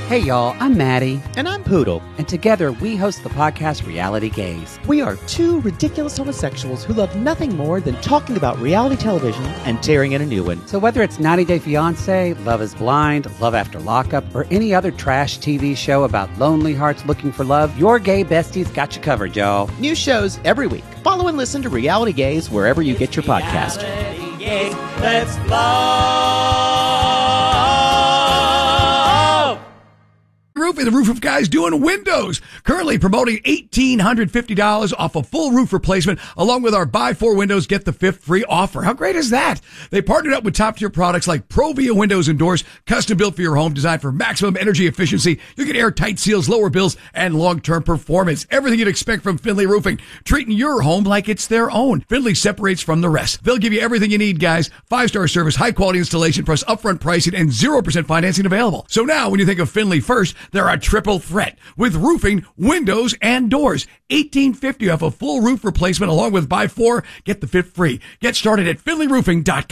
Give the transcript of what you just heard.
Hey y'all, I'm Maddie. And I'm Poodle. And together we host the podcast Reality Gaze. We are two ridiculous homosexuals who love nothing more than talking about reality television and tearing in a new one. So whether it's 90 Day Fiancé, Love is Blind, Love After Lockup, or any other trash TV show about lonely hearts looking for love, your gay besties got you covered, y'all. New shows every week. Follow and listen to Reality Gaze wherever you get your podcast. Reality Gaze, let's love. Roofing, the Roof Guys doing windows. Currently promoting $1,850 off a full roof replacement, along with our buy 4 windows, get the 5th free offer. How great is that? They partnered up with top tier products like Provia windows and doors, custom built for your home, designed for maximum energy efficiency. You get airtight seals, lower bills, and long-term performance. Everything you'd expect from Finley Roofing, treating your home like it's their own. Finley separates from the rest. They'll give you everything you need, guys. 5-star service, high quality installation, plus upfront pricing and 0% financing available. So now, when you think of Finley first, they're a triple threat with roofing, windows, and doors. $1,850 off a full roof replacement, along with buy 4, get the 5th free. Get started at finleyroofing.com.